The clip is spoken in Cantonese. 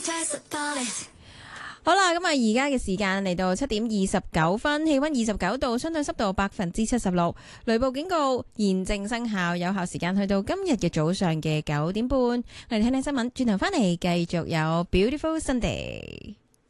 好啦，咁啊，而家嘅時間嚟到7:29，氣溫29度，相對濕度76%，雷暴警告現正生效，有效時間去到今日嘅早上嘅9點半。我哋聽聽新聞，轉頭翻嚟繼續有 Beautiful Sunday。